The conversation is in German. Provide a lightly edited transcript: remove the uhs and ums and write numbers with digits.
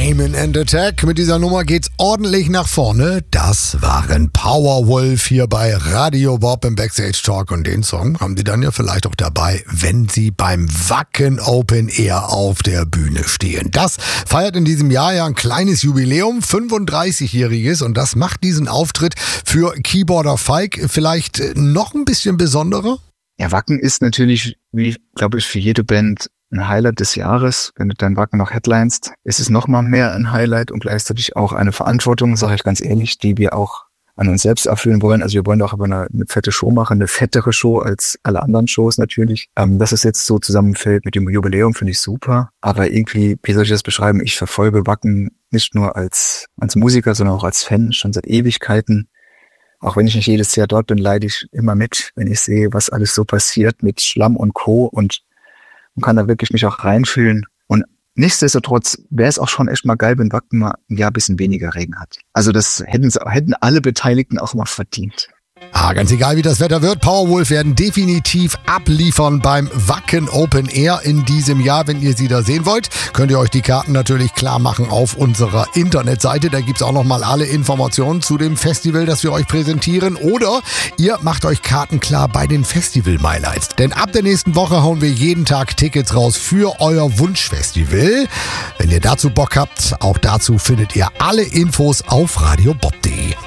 Amen and Attack. Mit dieser Nummer geht's ordentlich nach vorne. Das waren Powerwolf hier bei Radio Bob im Backstage Talk. Und den Song haben Sie dann ja vielleicht auch dabei, wenn Sie beim Wacken Open Air auf der Bühne stehen. Das feiert in diesem Jahr ja ein kleines Jubiläum, 35-jähriges. Und das macht diesen Auftritt für Keyboarder Falk vielleicht noch ein bisschen besonderer. Ja, Wacken ist natürlich, wie glaube ich, für jede Band ein Highlight des Jahres. Wenn du dein Wacken noch headlinest, ist es noch mal mehr ein Highlight und gleichzeitig auch eine Verantwortung, sage ich ganz ehrlich, die wir auch an uns selbst erfüllen wollen. Also wir wollen auch aber eine fette Show machen, eine fettere Show als alle anderen Shows natürlich. Dass es jetzt so zusammenfällt mit dem Jubiläum, finde ich super. Aber irgendwie, wie soll ich das beschreiben? Ich verfolge Wacken nicht nur als Musiker, sondern auch als Fan schon seit Ewigkeiten. Auch wenn ich nicht jedes Jahr dort bin, leide ich immer mit, wenn ich sehe, was alles so passiert mit Schlamm und Co. Und man kann da wirklich mich auch reinfühlen. Und nichtsdestotrotz wäre es auch schon echt mal geil, wenn Wacken mal ein Jahr ein bisschen weniger Regen hat. Also das hätten alle Beteiligten auch mal verdient. Ganz egal wie das Wetter wird, Powerwolf werden definitiv abliefern beim Wacken Open Air in diesem Jahr. Wenn ihr sie da sehen wollt, könnt ihr euch die Karten natürlich klar machen auf unserer Internetseite. Da gibt's auch nochmal alle Informationen zu dem Festival, das wir euch präsentieren. Oder ihr macht euch Karten klar bei den Festival-My-Lights. Denn ab der nächsten Woche hauen wir jeden Tag Tickets raus für euer Wunschfestival. Wenn ihr dazu Bock habt, auch dazu findet ihr alle Infos auf radiobob.de.